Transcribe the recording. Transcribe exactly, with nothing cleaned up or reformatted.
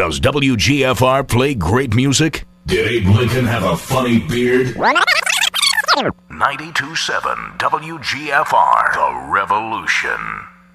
Does W G F R play great music? Did Abe Lincoln have a funny beard? ninety-two point seven W G F R, The Revolution.